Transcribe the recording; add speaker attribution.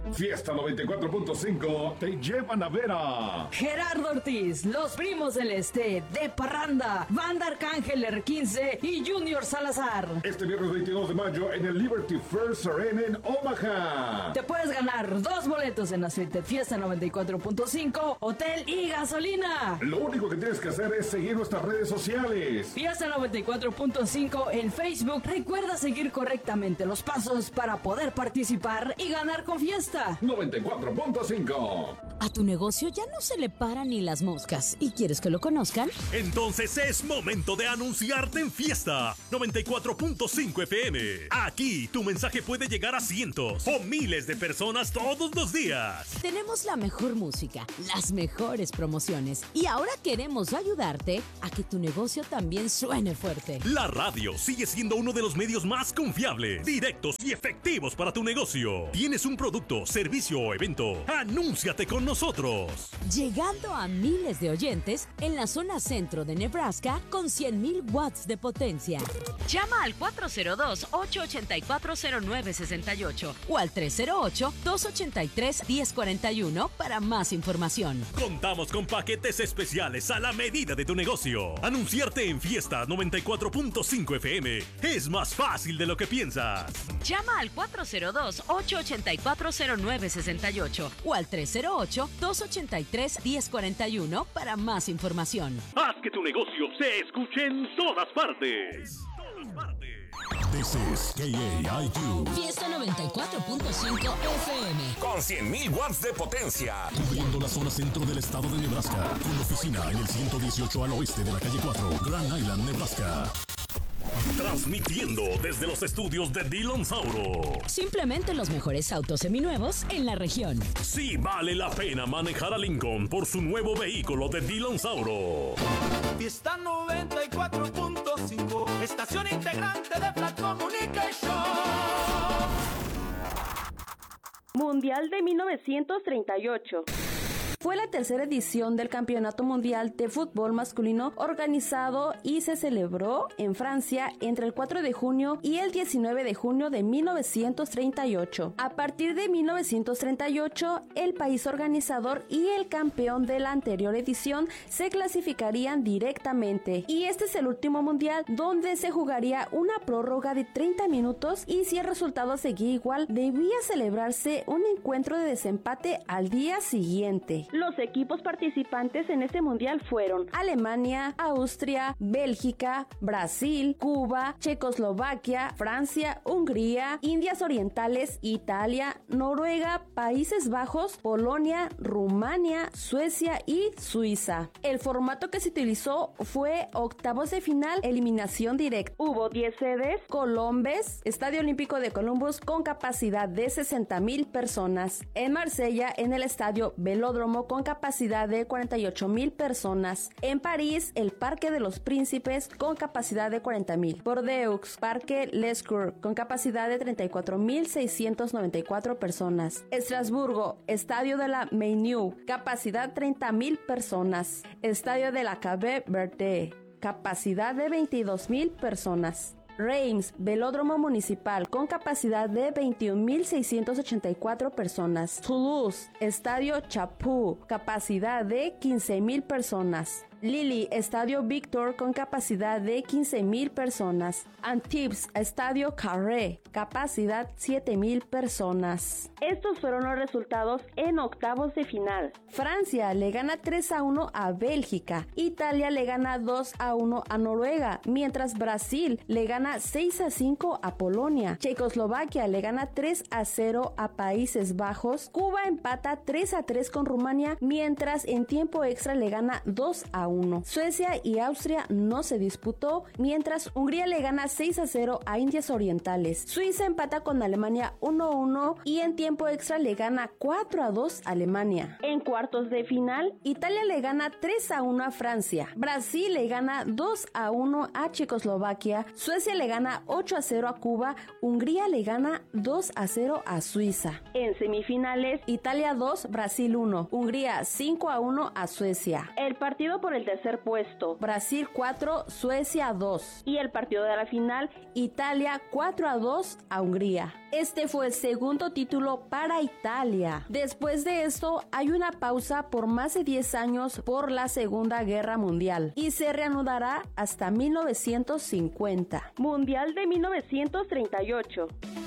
Speaker 1: Fiesta 94.5 te llevan a ver a
Speaker 2: Gerardo Ortiz, Los Primos del Este, De Parranda, Banda Arcángel R15 y Junior Salazar.
Speaker 1: Este viernes 22 de mayo en el Liberty First Arena en Omaha.
Speaker 2: Te puedes ganar 2 boletos en la suite Fiesta 94.5, hotel y gasolina.
Speaker 1: Lo único que tienes que hacer es seguir nuestras redes sociales.
Speaker 2: Fiesta 94.5 en Facebook. Recuerda seguir correctamente los pasos para poder participar y ganar con Fiesta
Speaker 1: 94.5.
Speaker 3: ¿A tu negocio ya no se le paran ni las moscas y quieres que lo conozcan?
Speaker 4: Entonces es momento de anunciarte en Fiesta 94.5 FM. Aquí tu mensaje puede llegar a cientos o miles de personas todos los días.
Speaker 3: Tenemos la mejor música, las mejores promociones y ahora queremos ayudarte a que tu negocio también suene fuerte.
Speaker 4: La radio sigue siendo uno de los medios más confiables, directos y efectivos para tu negocio. ¿Tienes un producto, servicio o evento? ¡Anúnciate con nosotros!
Speaker 3: Llegando a miles de oyentes en la zona centro de Nebraska con 100,000 watts de potencia. Llama al 402-884-0968 o al 308-283-1041 para más información.
Speaker 4: Contamos con paquetes especiales a la medida de tu negocio. Anunciarte en Fiesta 94.5 FM es más fácil de lo que piensas.
Speaker 3: Llama al 402-884-0968 o al 308-283-1041 para más información.
Speaker 4: Haz que tu negocio se escuche en todas partes.
Speaker 5: This is KAIQ.
Speaker 3: Fiesta 94.5 FM.
Speaker 6: Con 100,000 watts de potencia.
Speaker 5: Cubriendo la zona centro del estado de Nebraska. Con oficina en el 118 al oeste de la calle 4, Grand Island, Nebraska.
Speaker 4: Transmitiendo desde los estudios de Dillon Sauro.
Speaker 3: Simplemente los mejores autos seminuevos en la región.
Speaker 4: Sí vale la pena manejar a Lincoln por su nuevo vehículo de Dillon Sauro.
Speaker 7: Fiesta 94.5, estación integrante de Flat Communication.
Speaker 8: Mundial de 1938. Fue la tercera edición del Campeonato Mundial de Fútbol Masculino organizado y se celebró en Francia entre el 4 de junio y el 19 de junio de 1938. A partir de 1938, el país organizador y el campeón de la anterior edición se clasificarían directamente. Y este es el último mundial donde se jugaría una prórroga de 30 minutos y si el resultado seguía igual, debía celebrarse un encuentro de desempate al día siguiente. Los equipos participantes en este mundial fueron Alemania, Austria, Bélgica, Brasil, Cuba, Checoslovaquia, Francia, Hungría, Indias Orientales, Italia, Noruega, Países Bajos, Polonia, Rumania, Suecia y Suiza. El formato que se utilizó fue octavos de final, eliminación directa. Hubo 10 sedes: Colombes, Estadio Olímpico de Columbus con capacidad de 60,000 personas. En Marsella, en el Estadio Velódromo con capacidad de 48,000 personas. En París, el Parque de los Príncipes con capacidad de 40,000. Bordeaux, Parque Lescourt con capacidad de 34,694 personas. Estrasburgo, Estadio de la Meineux, capacidad 30,000 personas. Estadio de la Cabe Verde, capacidad de 22,000 personas. Reims, Velódromo Municipal con capacidad de 21,684 personas. Toulouse, Estadio Chaput, capacidad de 15,000 personas. Lille, Estadio Victor con capacidad de 15,000 personas. Antibes, Estadio Carré, capacidad 7,000 personas. Estos fueron los resultados en octavos de final. Francia le gana 3-1 a Bélgica. Italia le gana 2-1 a Noruega, mientras Brasil le gana 6-5 a Polonia. Checoslovaquia le gana 3-0 a Países Bajos. Cuba empata 3-3 con Rumania, mientras en tiempo extra le gana 2-1. Suecia y Austria no se disputó, mientras Hungría le gana 6-0 a Indias Orientales. Suiza empata con Alemania 1-1 y en tiempo extra le gana 4-2 a Alemania. En cuartos de final, Italia le gana 3-1 a Francia. Brasil le gana 2-1 a Checoslovaquia. Suecia le gana 8-0 a Cuba. Hungría le gana 2-0 a Suiza. En semifinales, Italia 2, Brasil 1. Hungría 5-1 a Suecia. El partido por el tercer puesto, Brasil 4, Suecia 2. Y el partido de la final, Italia 4-2 a Hungría. Este fue el segundo título para Italia. Después de esto, hay una pausa por más de 10 años por la Segunda Guerra Mundial y se reanudará hasta 1950. Mundial de 1938.